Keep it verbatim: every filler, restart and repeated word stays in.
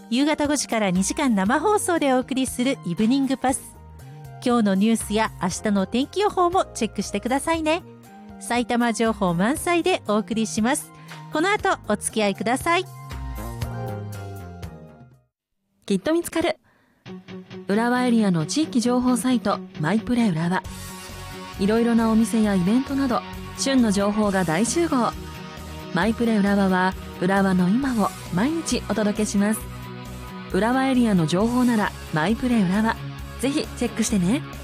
夕方ごじからにじかん生放送でお送りするイブニングパス。今日のニュースや明日の天気予報もチェックしてくださいね。埼玉情報満載でお送りします。この後お付き合いください。 きっと見つかる浦和エリアの地域情報サイトマイプレ浦和。いろいろなお店やイベントなど旬の情報が大集合。マイプレ浦和は浦和の今を毎日お届けします。浦和エリアの情報ならマイプレ浦和、ぜひチェックしてね。